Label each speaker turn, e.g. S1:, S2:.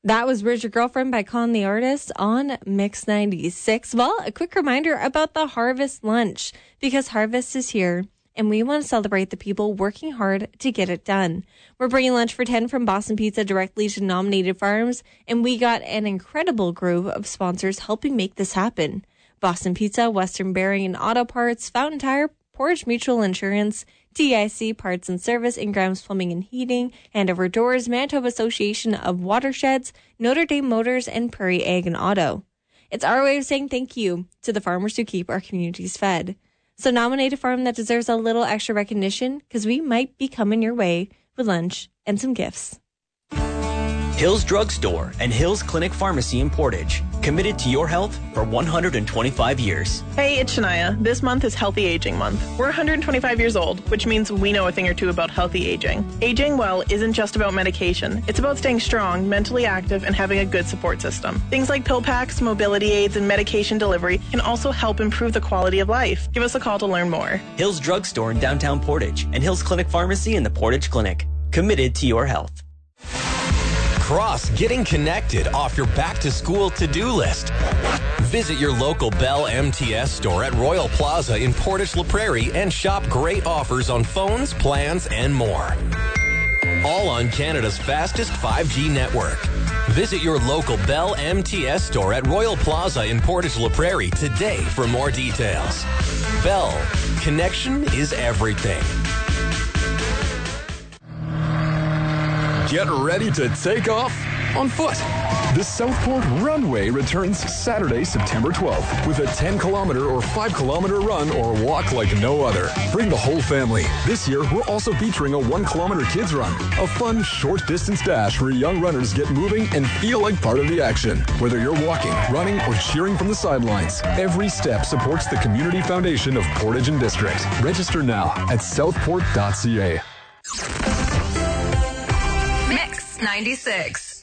S1: That was Where's Your Girlfriend by Con the Artist on Mix 96. Well, a quick reminder about the Harvest Lunch, because Harvest is here and we want to celebrate the people working hard to get it done. We're bringing lunch for 10 from Boston Pizza directly to nominated farms, and we got an incredible group of sponsors helping make this happen. Boston Pizza, Western Bearing and Auto Parts, Fountain Tire, Portage Mutual Insurance, TIC Parts and Service, Ingram's Plumbing and Heating, Andover Doors, Manitoba Association of Watersheds, Notre Dame Motors, and Prairie Ag and Auto. It's our way of saying thank you to the farmers who keep our communities fed. So nominate a farm that deserves a little extra recognition, because we might be coming your way with lunch and some gifts.
S2: Hills Drug Store and Hills Clinic Pharmacy in Portage. Committed to your health for 125 years.
S3: Hey, it's Shania. This month is Healthy Aging Month. We're 125 years old, which means we know a thing or two about healthy aging. Aging well isn't just about medication. It's about staying strong, mentally active, and having a good support system. Things like pill packs, mobility aids, and medication delivery can also help improve the quality of life. Give us a call to learn more.
S2: Hills Drug Store in downtown Portage and Hills Clinic Pharmacy in the Portage Clinic. Committed to your health.
S4: Cross getting connected off your back-to-school to-do list. Visit your local Bell MTS store at Royal Plaza in Portage La Prairie and shop great offers on phones, plans, and more. All on Canada's fastest 5G network. Visit your local Bell MTS store at Royal Plaza in Portage La Prairie today for more details. Bell, connection is everything.
S5: Get ready to take off on foot. The Southport Runway returns Saturday, September 12th with a 10-kilometer or 5-kilometer run or walk like no other. Bring the whole family. This year, we're also featuring a 1-kilometer kids run, a fun short-distance dash where young runners get moving and feel like part of the action. Whether you're walking, running, or cheering from the sidelines, every step supports the Community Foundation of Portage and District. Register now at southport.ca.
S6: Mix 96.